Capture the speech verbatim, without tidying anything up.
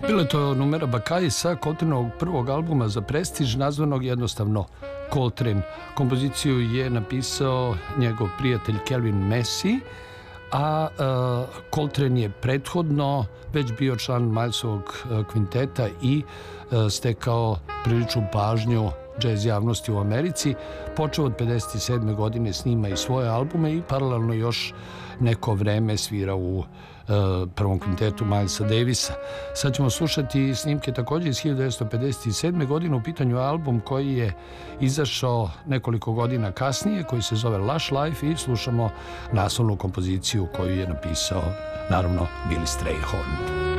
Bilo je to numera Bakaji sa Coltraneovog prvog albuma za prestiž, nazvanog jednostavno Coltrane. Kompoziciju je napisao njegov prijatelj Kelvin Massey, a uh, Coltrane je prethodno već bio član Milesovog uh, kvinteta i uh, stekao priličnu pažnju džez javnosti u Americi. Počeo od pedeset sedme godine snima i svoje albume i paralelno još neko vreme svira u uh, prvom kvintetu Milesa Davisa. Sad ćemo slušati snimke također iz hiljadu devetsto pedeset sedme godine. U pitanju album koji je izašao nekoliko godina kasnije, koji se zove Lush Life, i slušamo naslovnu kompoziciju koju je napisao, naravno, Billy Strayhorn.